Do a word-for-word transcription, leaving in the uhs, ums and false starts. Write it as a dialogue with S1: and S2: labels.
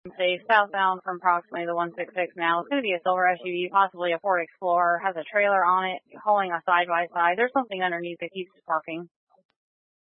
S1: Say southbound from approximately the one sixty-six now. It's going to be a silver S U V, possibly a Ford Explorer, has a trailer on it, hauling a side-by-side. There's something underneath that keeps it parking.